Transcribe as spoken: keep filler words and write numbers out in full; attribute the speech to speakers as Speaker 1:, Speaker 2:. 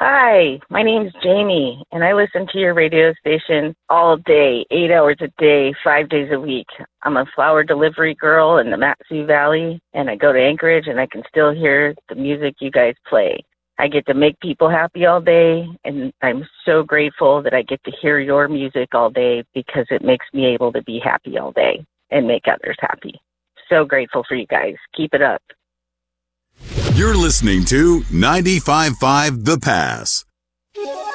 Speaker 1: Hi, my name's Jamie, and I listen to your radio station all day, eight hours a day, five days a week. I'm a flower delivery girl in the Mat-Su Valley, and I go to Anchorage, and I can still hear the music you guys play. I get to make people happy all day, and I'm so grateful that I get to hear your music all day because it makes me able to be happy all day and make others happy. So grateful for you guys. Keep it up.
Speaker 2: You're listening to ninety-five point five The Pass.